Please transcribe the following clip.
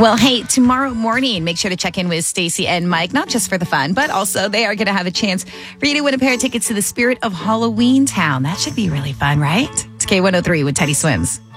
Well, hey, tomorrow morning, make sure to check in with Stacy and Mike, not just for the fun, but also they are going to have a chance for you to win a pair of tickets to the Spirit of Halloween Town. That should be really fun, right? It's K103 with Teddy Swims.